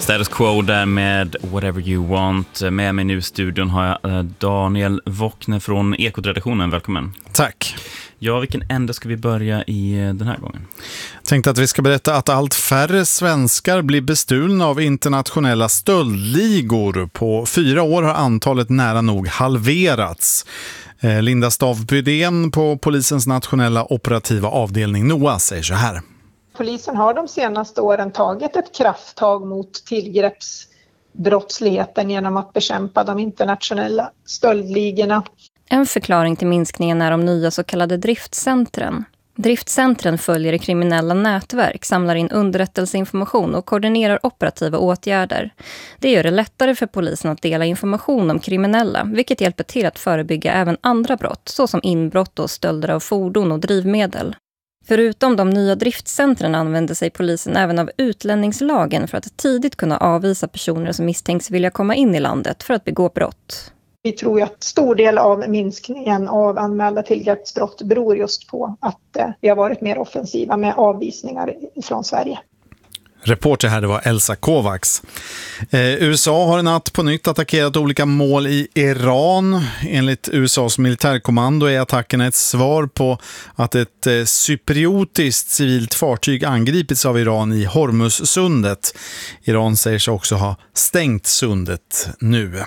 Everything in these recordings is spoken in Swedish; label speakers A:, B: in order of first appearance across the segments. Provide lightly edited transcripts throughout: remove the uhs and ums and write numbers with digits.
A: Status Quo där med Whatever You Want. Med mig nu i studion har jag Daniel Wockner från Ekot-redaktionen. Välkommen.
B: Tack.
A: Ja, vilken ände ska vi börja i den här gången?
B: Jag tänkte att vi ska berätta att allt färre svenskar blir bestulna av internationella stöldligor. På 4 år har antalet nära nog halverats. Linda Stavbydén på polisens nationella operativa avdelning NOA säger så här.
C: Polisen har de senaste åren tagit ett krafttag mot tillgreppsbrottsligheten genom att bekämpa de internationella stöldligorna.
D: En förklaring till minskningen är de nya så kallade driftcentren. Driftcentren följer i kriminella nätverk, samlar in underrättelseinformation och koordinerar operativa åtgärder. Det gör det lättare för polisen att dela information om kriminella, vilket hjälper till att förebygga även andra brott, såsom inbrott och stölder av fordon och drivmedel. Förutom de nya driftcentren använder sig polisen även av utlänningslagen för att tidigt kunna avvisa personer som misstänks vilja komma in i landet för att begå brott.
C: Vi tror att stor del av minskningen av anmälda tillgreppsbrott beror just på att vi har varit mer offensiva med avvisningar från Sverige.
B: Reporter här, det var Elsa Kovacs. USA har en natt på nytt attackerat olika mål i Iran. Enligt USAs militärkommando är attackerna ett svar på att ett cypriotiskt civilt fartyg angripits av Iran i Hormuzsundet. Iran säger sig också ha stängt sundet nu.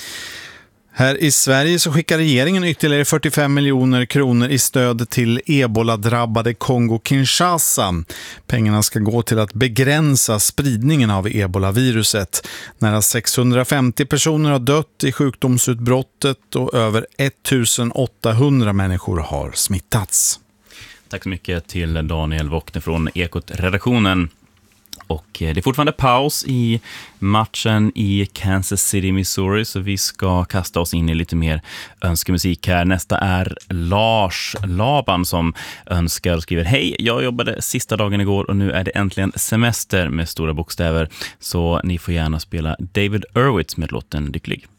B: Här i Sverige så skickar regeringen ytterligare 45 miljoner kronor i stöd till ebola-drabbade Kongo-Kinshasa. Pengarna ska gå till att begränsa spridningen av ebolaviruset. Nära 650 personer har dött i sjukdomsutbrottet och över 1800 människor har smittats.
A: Tack så mycket till Daniel Wockner från Ekot-redaktionen. Och det är fortfarande paus i matchen i Kansas City, Missouri, så vi ska kasta oss in i lite mer önskemusik här. Nästa är Lars Laban som önskar och skriver: Hej, jag jobbade sista dagen igår och nu är det äntligen semester med stora bokstäver. Så ni får gärna spela David Hurwitz med låten Lycklig.